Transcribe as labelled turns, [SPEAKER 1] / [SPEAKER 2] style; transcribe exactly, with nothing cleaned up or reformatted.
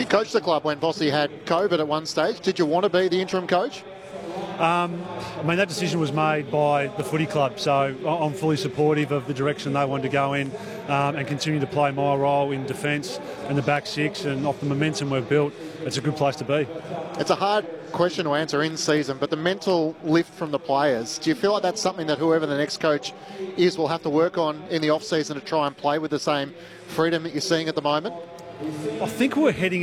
[SPEAKER 1] coached the club when Vossi had COVID at one stage. Did you want to be the interim coach?
[SPEAKER 2] Um, I mean, that decision was made by the footy club, so I'm fully supportive of the direction they wanted to go in um, and continue to play my role in defence and the back six, and off the momentum we've built, it's a good place to be.
[SPEAKER 1] It's a hard question to answer in season, but the mental lift from the players, do you feel like that's something that whoever the next coach is will have to work on in the off-season to try and play with the same freedom that you're seeing at the moment?
[SPEAKER 2] I think we're heading